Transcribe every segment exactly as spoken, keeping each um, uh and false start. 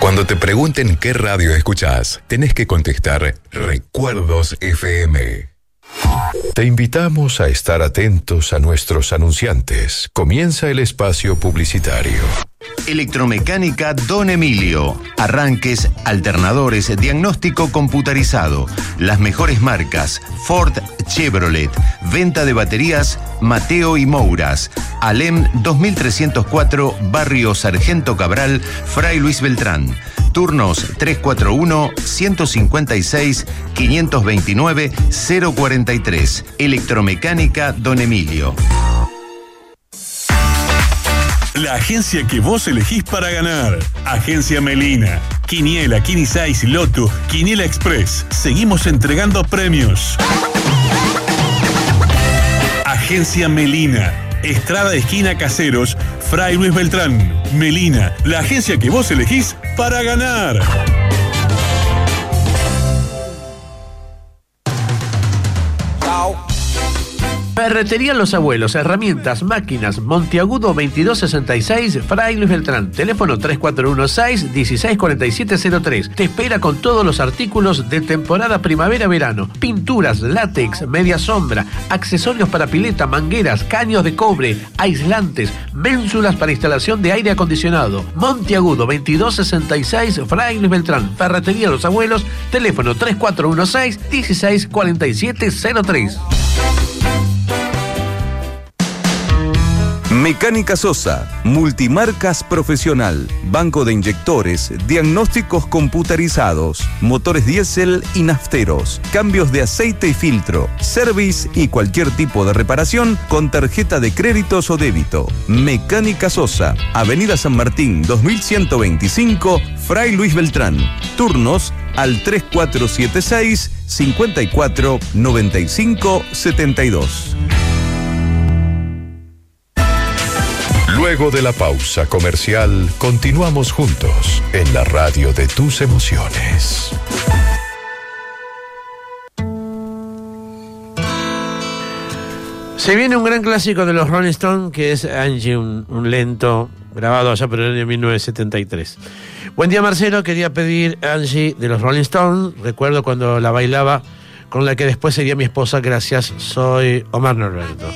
Cuando te pregunten qué radio escuchás, tenés que contestar Recuerdos F M. Te invitamos a estar atentos a nuestros anunciantes. Comienza el espacio publicitario. Electromecánica Don Emilio. Arranques, alternadores, diagnóstico computarizado. Las mejores marcas: Ford, Chevrolet. Venta de baterías Mateo y Mouras. Alem dos mil trescientos cuatro, Barrio Sargento Cabral, Fray Luis Beltrán. Turnos tres cuatro uno, uno cinco seis, cinco dos nueve, cero cuatro tres. Electromecánica Don Emilio. La agencia que vos elegís para ganar. Agencia Melina. Quiniela, Quini seis, Loto, Quiniela Express. Seguimos entregando premios. Agencia Melina. Estrada esquina Caseros, Fray Luis Beltrán. Melina, la agencia que vos elegís para ganar. Ferretería Los Abuelos, herramientas, máquinas, Monteagudo veintidós sesenta y seis, Fray Luis Beltrán. Teléfono tres cuatro uno seis, uno seis cuatro siete cero tres. Te espera con todos los artículos de temporada primavera-verano. Pinturas, látex, media sombra, accesorios para pileta, mangueras, caños de cobre, aislantes, ménsulas para instalación de aire acondicionado. Monteagudo veintidós sesenta y seis, Fray Luis Beltrán. Ferretería Los Abuelos, teléfono tres cuatro uno seis, uno seis cuatro siete cero tres. Mecánica Sosa, multimarcas profesional, banco de inyectores, diagnósticos computarizados, motores diésel y nafteros, cambios de aceite y filtro, service y cualquier tipo de reparación con tarjeta de créditos o débito. Mecánica Sosa, Avenida San Martín dos mil ciento veinticinco, Fray Luis Beltrán. Turnos al tres cuatro siete seis, cinco cuatro nueve cinco siete dos. Luego de la pausa comercial, continuamos juntos en la radio de tus emociones. Se viene un gran clásico de los Rolling Stones, que es Angie, un, un lento grabado allá por el año mil novecientos setenta y tres. Buen día, Marcelo. Quería pedir Angie de los Rolling Stones. Recuerdo cuando la bailaba con la que después sería mi esposa. Gracias, soy Omar Norberto.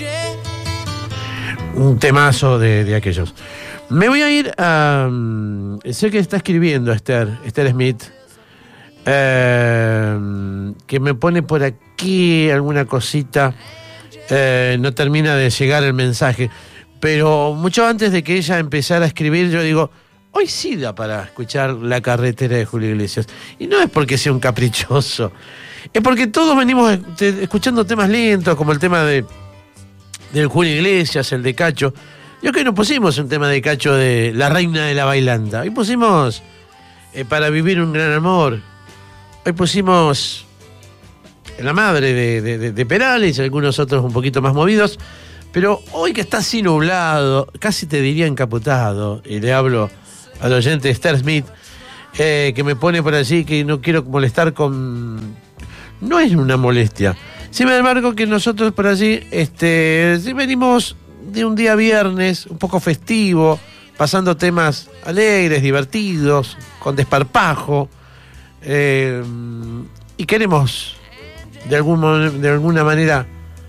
Un temazo de, de aquellos. Me voy a ir a... Um, sé que está escribiendo Esther, Esther Smith, eh, que me pone por aquí alguna cosita. Eh, no termina de llegar el mensaje. Pero mucho antes de que ella empezara a escribir, yo digo, hoy sí da para escuchar La Carretera de Julio Iglesias. Y no es porque sea un caprichoso. Es porque todos venimos escuchando temas lentos, como el tema de... del Julio Iglesias, el de Cacho. Yo que no pusimos un tema de Cacho de La Reina de la Bailanta. Hoy pusimos eh, Para Vivir un Gran Amor. Hoy pusimos La Madre de, de, de, de Perales y algunos otros un poquito más movidos. Pero hoy que está así nublado, casi te diría encapotado, y le hablo al oyente Esther Smith, eh, que me pone por allí que no quiero molestar con... No es una molestia. Sin embargo, que nosotros por allí este, si venimos de un día viernes un poco festivo, pasando temas alegres, divertidos, con desparpajo, eh, y queremos de, algún, de alguna manera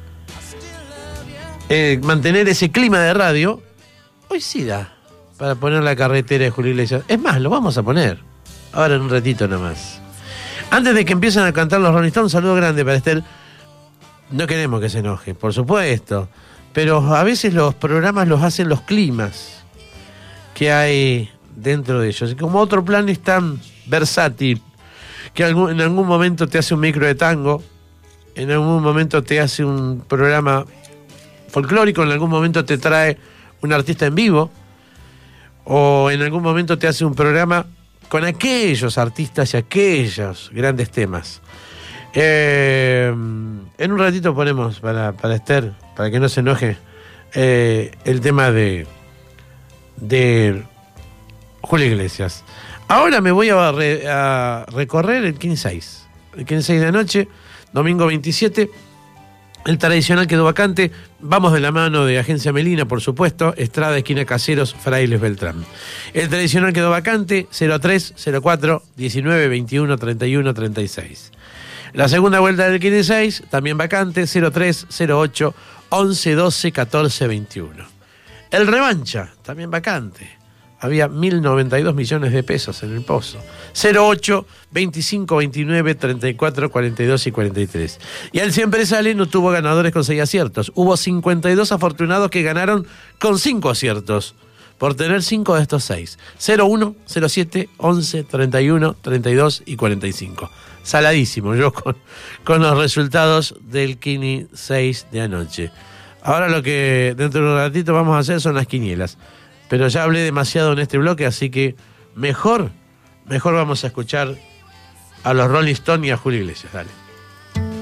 eh, mantener ese clima de radio, hoy sí da para poner La Carretera de Julio Iglesias. Es más, lo vamos a poner ahora en un ratito nada más. Antes de que empiecen a cantar los Rolling Stones, un saludo grande para Esther. No queremos que se enoje, por supuesto, pero a veces los programas los hacen los climas que hay dentro de ellos. Y como otro plan es tan versátil, que en algún momento te hace un micro de tango, en algún momento te hace un programa folclórico, en algún momento te trae un artista en vivo, o en algún momento te hace un programa con aquellos artistas y aquellos grandes temas. Eh, en un ratito ponemos para, para Esther, para que no se enoje, eh, el tema de de Julio Iglesias. Ahora me voy a, re, a recorrer el quince seis. El quince seis de la noche, domingo veintisiete. El tradicional quedó vacante. Vamos de la mano de Agencia Melina, por supuesto. Estrada, esquina Caseros, Frailes Beltrán. El tradicional quedó vacante. cero tres, cero cuatro, diecinueve, veintiuno, treinta y uno, treinta y seis. La segunda vuelta del quince seis, también vacante. cero tres, cero ocho, once, doce, catorce, veintiuno. El revancha, también vacante. Había mil noventa y dos millones de pesos en el pozo. cero ocho, veinticinco, veintinueve, treinta y cuatro, cuarenta y dos y cuarenta y tres. Y al siempre sale no tuvo ganadores con seis aciertos. Hubo cincuenta y dos afortunados que ganaron con cinco aciertos, por tener cinco de estos seis. cero uno, cero siete, once, treinta y uno, treinta y dos y cuarenta y cinco. Saladísimo yo con, con los resultados del Kini seis de anoche. Ahora lo que dentro de un ratito vamos a hacer son las quinielas. Pero ya hablé demasiado en este bloque, así que mejor, mejor vamos a escuchar a los Rolling Stones y a Julio Iglesias. Dale.